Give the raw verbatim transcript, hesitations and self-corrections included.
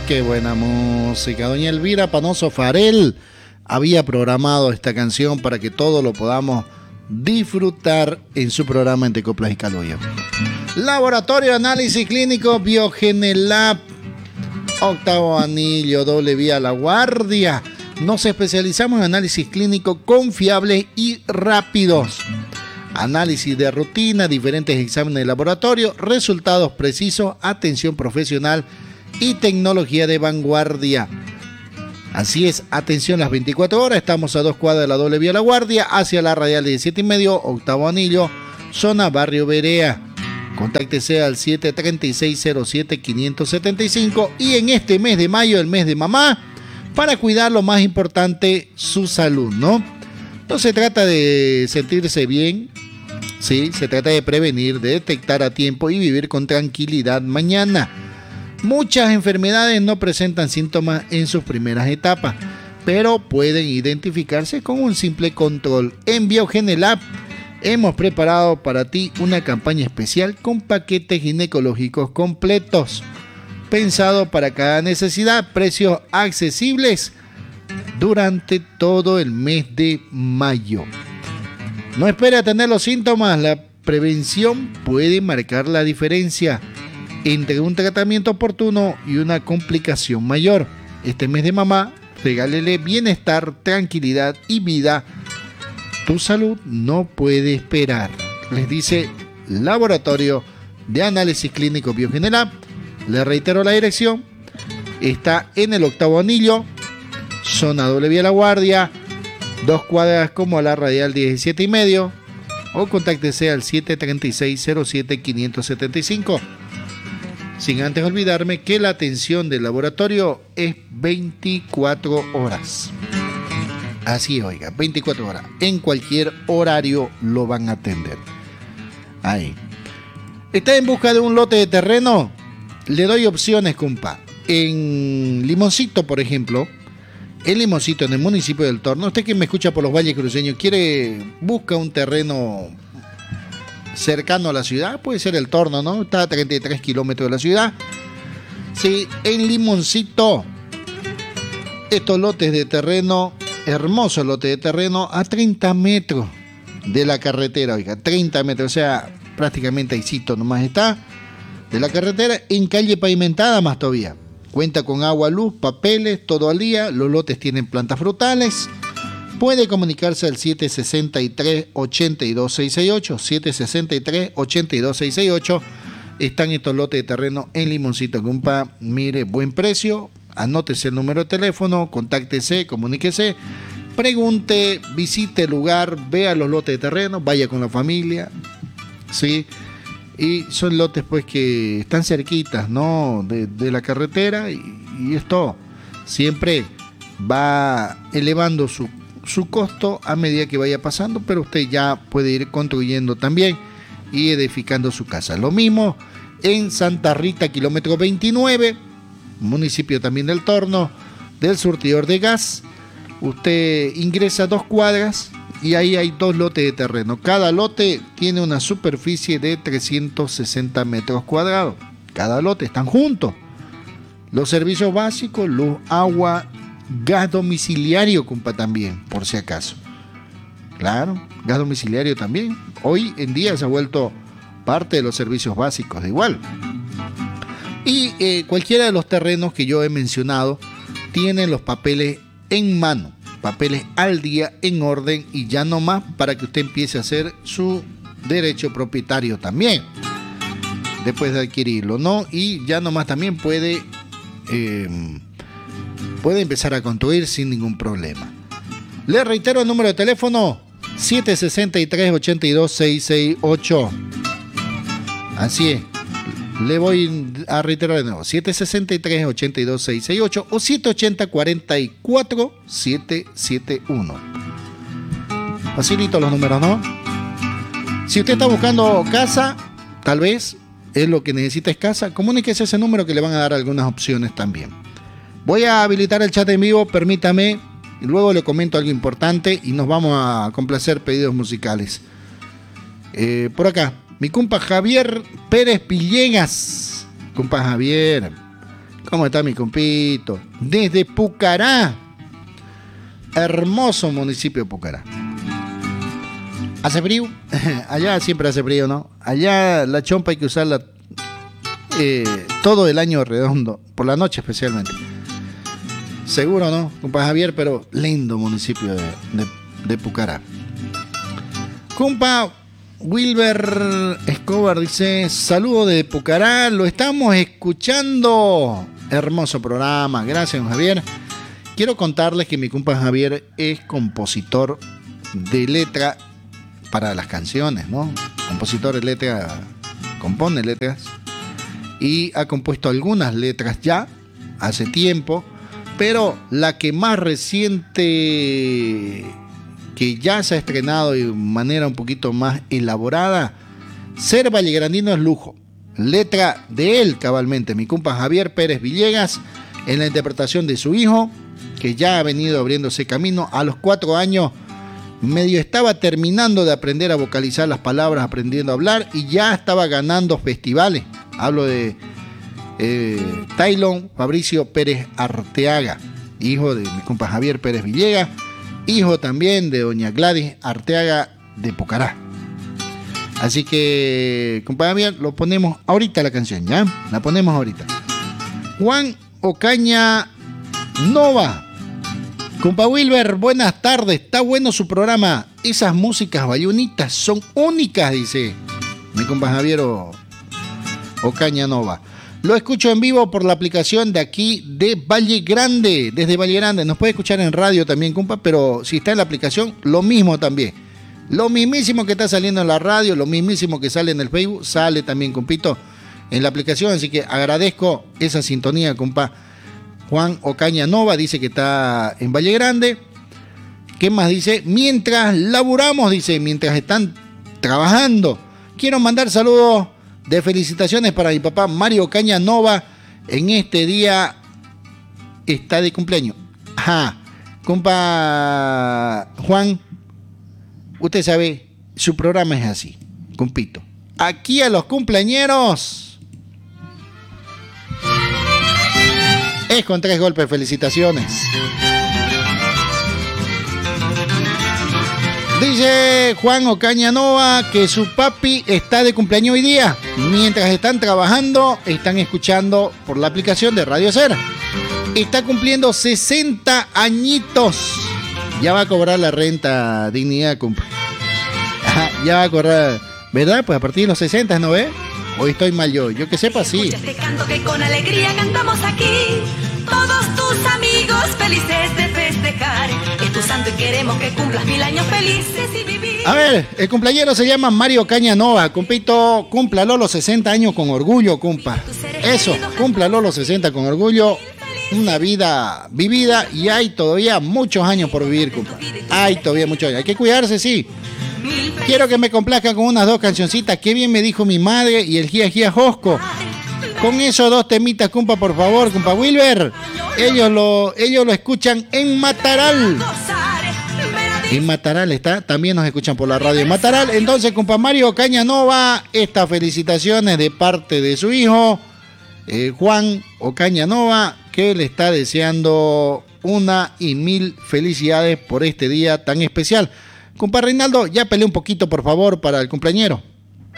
qué buena música. Doña Elvira Panoso Farel había programado esta canción para que todos lo podamos disfrutar en su programa Entre Coplas y Calullo. Laboratorio de Análisis Clínico Biogenelab, octavo anillo, doble vía La Guardia. Nos especializamos en análisis clínico confiables y rápidos. Análisis de rutina, diferentes exámenes de laboratorio, resultados precisos, atención profesional y tecnología de vanguardia. Así es, atención las veinticuatro horas, estamos a dos cuadras de la doble vía La Guardia, hacia la radial diecisiete y medio, octavo anillo, zona Barrio Berea. Contáctese al siete tres seis cero siete cinco siete cinco y en este mes de mayo, el mes de mamá, para cuidar lo más importante, su salud, ¿no? No se trata de sentirse bien, sí, se trata de prevenir, de detectar a tiempo y vivir con tranquilidad mañana. Muchas enfermedades no presentan síntomas en sus primeras etapas, pero pueden identificarse con un simple control. En Biogenelab hemos preparado para ti una campaña especial con paquetes ginecológicos completos, pensado para cada necesidad, precios accesibles durante todo el mes de mayo. No espere a tener los síntomas, la prevención puede marcar la diferencia entre un tratamiento oportuno y una complicación mayor. Este mes de mamá, regálele bienestar, tranquilidad y vida. Tu salud no puede esperar. Les dice Laboratorio de Análisis Clínico Biogenelab. Les reitero la dirección. Está en el octavo anillo, zona doble vía La Guardia, dos cuadras como a la radial diecisiete y medio, o contáctese al siete tres seis cero siete cinco siete cinco. Sin antes olvidarme que la atención del laboratorio es veinticuatro horas. Así, oiga, veinticuatro horas. En cualquier horario lo van a atender. Ahí. ¿Está en busca de un lote de terreno? Le doy opciones, compa. En Limoncito, por ejemplo, en Limoncito, en el municipio del Torno, usted que me escucha por los valles cruceños, quiere, busca un terreno cercano a la ciudad, puede ser el Torno, ¿no? Está a treinta y tres kilómetros de la ciudad. Sí, en Limoncito, estos lotes de terreno, hermosos lotes de terreno, a treinta metros de la carretera, oiga, treinta metros, o sea, prácticamente ahí cito nomás está, de la carretera, en calle pavimentada más todavía. Cuenta con agua, luz, papeles, todo al día, los lotes tienen plantas frutales. Puede comunicarse al siete seis tres, ocho dos seis seis ocho, siete seis tres, ocho dos seis seis ocho. Están estos lotes de terreno en Limoncito, compa. Mire, buen precio. Anótese el número de teléfono, contáctese, comuníquese, pregunte, visite el lugar, vea los lotes de terreno, vaya con la familia, ¿sí? Y son lotes pues que están cerquitas, ¿no? De, de la carretera y, y esto siempre va elevando su su costo a medida que vaya pasando, pero usted ya puede ir construyendo también y edificando su casa. Lo mismo en Santa Rita, kilómetro veintinueve, municipio también del Torno, del surtidor de gas. Usted ingresa dos cuadras y ahí hay dos lotes de terreno. Cada lote tiene una superficie de trescientos sesenta metros cuadrados. Cada lote están juntos. Los servicios básicos, luz, agua, gas domiciliario, compa, también, por si acaso. Claro, gas domiciliario también. Hoy en día se ha vuelto parte de los servicios básicos, de igual. Y eh, cualquiera de los terrenos que yo he mencionado tienen los papeles en mano, papeles al día, en orden, y ya no más para que usted empiece a hacer su derecho propietario también, después de adquirirlo, ¿no? Y ya no más también puede... Eh, puede empezar a construir sin ningún problema. Le reitero el número de teléfono: siete seis tres, ocho dos seis seis ocho. Así es. Le voy a reiterar de nuevo: siete seis tres, ocho dos seis seis ocho o siete ocho cero, cuatro cuatro siete siete uno. Facilito los números, ¿no? Si usted está buscando casa, tal vez es lo que necesita es casa, comuníquese ese número que le van a dar algunas opciones también. Voy a habilitar el chat en vivo, permítame, y luego le comento algo importante y nos vamos a complacer pedidos musicales. Eh, por acá, mi compa Javier Pérez Pillegas. Compa Javier, ¿Cómo está mi compito? Desde Pucará. Hermoso municipio de Pucará. ¿Hace frío? Allá siempre hace frío, ¿no? Allá la chompa hay que usarla eh, todo el año redondo, por la noche especialmente. Seguro, ¿no, compa Javier? Pero lindo municipio de, de, de Pucará. Compa Wilber Escobar dice, saludo de Pucará, lo estamos escuchando. Hermoso programa, gracias, Javier. Quiero contarles que mi compa Javier es compositor de letra para las canciones, ¿no? Compositor de letra, compone letras y ha compuesto algunas letras ya hace tiempo, pero la que más reciente que ya se ha estrenado de manera un poquito más elaborada, Ser Vallegrandino es lujo. Letra de él cabalmente, mi compa Javier Pérez Villegas, en la interpretación de su hijo, que ya ha venido abriéndose camino. A los cuatro años medio estaba terminando de aprender a vocalizar las palabras, aprendiendo a hablar, y ya estaba ganando festivales. Hablo de eh, Taylon Fabricio Pérez Arteaga, hijo de mi compa Javier Pérez Villegas, hijo también de doña Gladys Arteaga de Pucará. Así que, compa Javier, lo ponemos ahorita la canción, ¿ya? La ponemos ahorita. Juan Ocaña Nova. Compa Wilber, buenas tardes. Está bueno su programa. Esas músicas bayunitas son únicas, dice mi compa Javier o, Ocaña Nova. Lo escucho en vivo por la aplicación de aquí de Valle Grande, desde Valle Grande. Nos puede escuchar en radio también, compa, pero si está en la aplicación, lo mismo también. Lo mismísimo que está saliendo en la radio, lo mismísimo que sale en el Facebook, sale también, compito, en la aplicación. Así que agradezco esa sintonía, compa. Juan Ocaña Nova dice que está en Valle Grande. ¿Qué más dice? Mientras laburamos, dice, mientras están trabajando. Quiero mandar saludos de felicitaciones para mi papá Mario Ocaña Nova. En este día está de cumpleaños. Ajá, compa Juan, usted sabe, su programa es así, compito. Aquí a los cumpleañeros es con tres golpes, felicitaciones. Dice Juan Ocaña Nova que su papi está de cumpleaños hoy día. Mientras están trabajando, están escuchando por la aplicación de Radio Cera. Está cumpliendo sesenta añitos. Ya va a cobrar la renta dignidad, compa. Ya va a cobrar, ¿verdad? Pues a partir de los sesenta, ¿no ve? Hoy estoy mal yo, yo que sepa, sí. Este canto que con alegría cantamos aquí. Todos tus amigos felices de festejar. Es tu santo y queremos que cumplas mil años felices y vivir. A ver, el cumpleañero se llama Mario Ocaña Nova. Compito, cúmplalo los sesenta años con orgullo, compa. Eso, cúmplalo los sesenta con orgullo. Una vida vivida y hay todavía muchos años por vivir, compa. Hay todavía muchos años. Hay que cuidarse, sí. Quiero que me complazcan con unas dos cancioncitas. Qué bien me dijo mi madre y el Gia Gia Josco. Con esos dos temitas, compa, por favor, compa Wilber. Ellos lo, ellos lo escuchan en Mataral. En Mataral está, también nos escuchan por la radio en Mataral. Entonces, compa Mario Ocaña Nova, estas felicitaciones de parte de su hijo, eh, Juan Ocaña Nova, que le está deseando una y mil felicidades por este día tan especial. Compa Reinaldo, ya peleé un poquito, por favor, para el cumpleañero.